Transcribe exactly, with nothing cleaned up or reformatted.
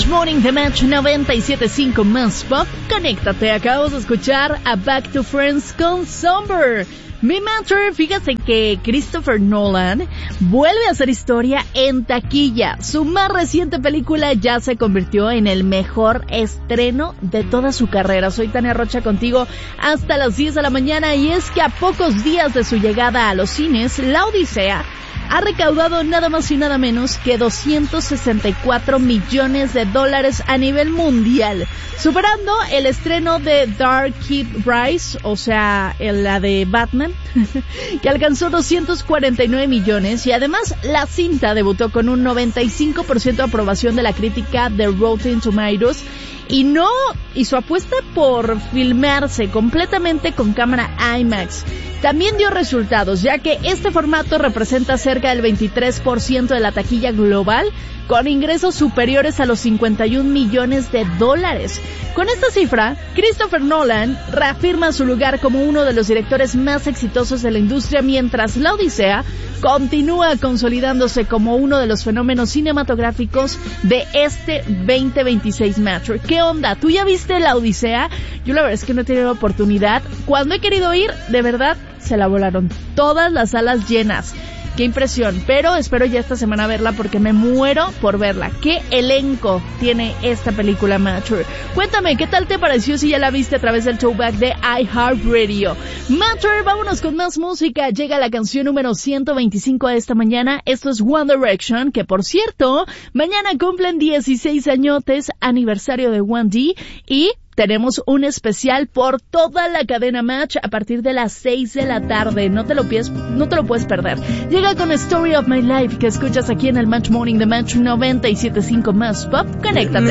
Match Morning, The Match noventa y siete punto cinco más Pop. Conéctate, acabamos de escuchar a Back to Friends con Somber. Mi Matter, fíjate que Christopher Nolan vuelve a hacer historia en taquilla. Su más reciente película ya se convirtió en el mejor estreno de toda su carrera. Soy Tania Rocha contigo hasta las diez de la mañana, y es que a pocos días de su llegada a los cines, La Odisea ha recaudado nada más y nada menos que doscientos sesenta y cuatro millones de dólares a nivel mundial, superando el estreno de Dark Knight Rises, o sea, la de Batman, que alcanzó doscientos cuarenta y nueve millones, y además la cinta debutó con un noventa y cinco por ciento de aprobación de la crítica de Rotten Tomatoes, y no, y su apuesta por filmarse completamente con cámara IMAX también dio resultados, ya que este formato representa cerca del veintitrés por ciento de la taquilla global, con ingresos superiores a los cincuenta y un millones de dólares. Con esta cifra, Christopher Nolan reafirma su lugar como uno de los directores más exitosos de la industria, mientras La Odisea continúa consolidándose como uno de los fenómenos cinematográficos de este veinte veintiséis Match. ¿Qué onda? ¿Tú ya viste La Odisea? Yo la verdad es que no he tenido oportunidad. Cuando he querido ir, de verdad, se la volaron todas las salas llenas. Qué impresión, pero espero ya esta semana verla porque me muero por verla. ¿Qué elenco tiene esta película, Mature? Cuéntame, ¿qué tal te pareció si ya la viste a través del showback de iHeartRadio? Mature, vámonos con más música. Llega la canción número ciento veinticinco de esta mañana. Esto es One Direction, que por cierto, mañana cumplen dieciséis añotes, aniversario de One D, y tenemos un especial por toda la cadena Match a partir de las seis de la tarde. No te lo pides, no te lo puedes perder. Llega con Story of My Life, que escuchas aquí en el Match Morning de Match noventa y siete punto cinco más Pop. Conéctate.